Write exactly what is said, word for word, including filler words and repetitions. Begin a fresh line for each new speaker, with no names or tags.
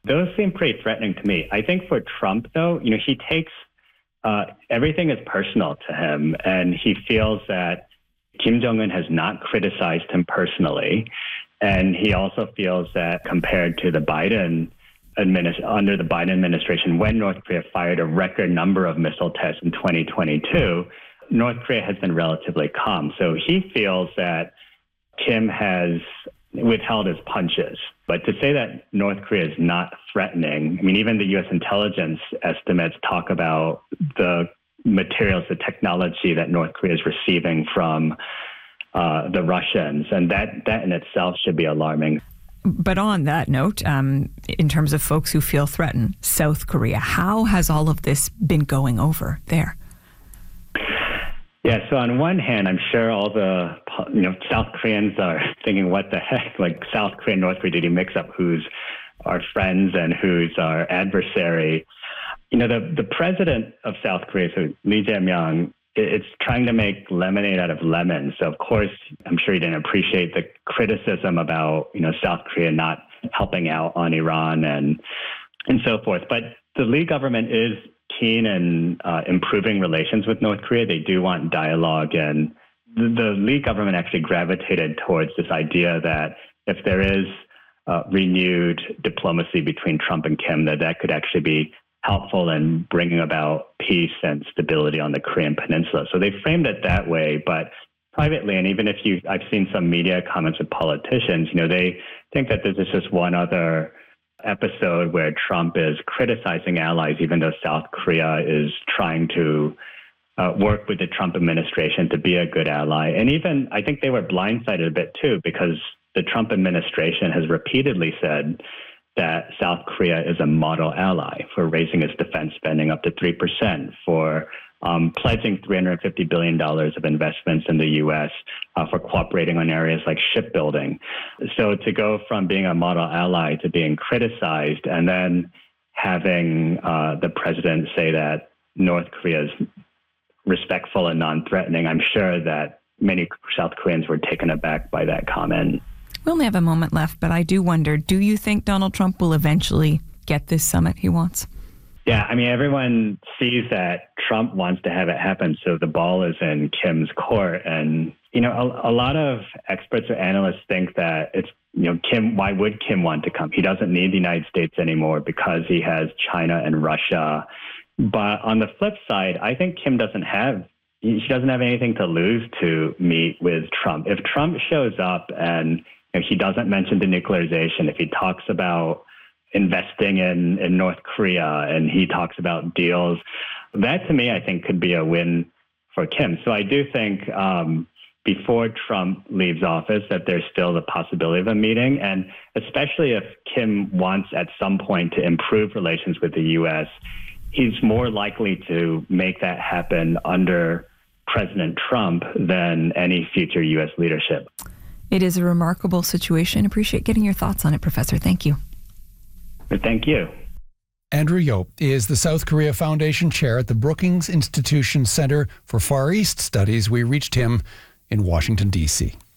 Those seem pretty threatening to me. I think for Trump, though, you know, he takes uh, everything is personal to him, and he feels that Kim Jong-un has not criticized him personally. And he also feels that compared to the Biden administ- under the Biden administration, when North Korea fired a record number of missile tests in twenty twenty-two, North Korea has been relatively calm. So he feels that Kim has withheld his punches. But to say that North Korea is not threatening, I mean, even the U S intelligence estimates talk about the materials, the technology that North Korea is receiving from uh, the Russians. And that, that in itself should be alarming.
But on that note, um, in terms of folks who feel threatened, South Korea, how has all of this been going over there?
Yeah, so on one hand, I'm sure all the you know South Koreans are thinking, what the heck? Like South Korea and North Korea, did he mix up who's our friends and who's our adversary? You know, the, the president of South Korea, so Lee Jae-myung, it's trying to make lemonade out of lemons. So, of course, I'm sure he didn't appreciate the criticism about, you know, South Korea not helping out on Iran and and so forth. But the Lee government is keen in uh, improving relations with North Korea. They do want dialogue. And the, the Lee government actually gravitated towards this idea that if there is uh, renewed diplomacy between Trump and Kim, that that could actually be helpful in bringing about peace and stability on the Korean Peninsula. So they framed it that way. But privately, and even if you, I've seen some media comments with politicians, you know, they think that this is just one other episode where Trump is criticizing allies, even though South Korea is trying to uh, work with the Trump administration to be a good ally. And even, I think they were blindsided a bit too, because the Trump administration has repeatedly said that South Korea is a model ally for raising its defense spending up to three percent, for um, pledging three hundred fifty billion dollars of investments in the U S, uh, for cooperating on areas like shipbuilding. So to go from being a model ally to being criticized, and then having uh, the president say that North Korea is respectful and non-threatening, I'm sure that many South Koreans were taken aback by that comment.
We only have a moment left, but I do wonder, do you think Donald Trump will eventually get this summit he wants?
Yeah, I mean, everyone sees that Trump wants to have it happen, so the ball is in Kim's court. And, you know, a, a lot of experts or analysts think that it's, you know, Kim, why would Kim want to come? He doesn't need the United States anymore because he has China and Russia. But on the flip side, I think Kim doesn't have, she doesn't have anything to lose to meet with Trump. If Trump shows up and if he doesn't mention denuclearization, if he talks about investing in, in North Korea and he talks about deals, that to me, I think could be a win for Kim. So I do think um, before Trump leaves office that there's still the possibility of a meeting. And especially if Kim wants at some point to improve relations with the U S, he's more likely to make that happen under President Trump than any future U S leadership.
It is a remarkable situation. Appreciate getting your thoughts on it, Professor. Thank you.
Thank you.
Andrew Yop is the South Korea Foundation Chair at the Brookings Institution Center for Far East Studies. We reached him in Washington, D C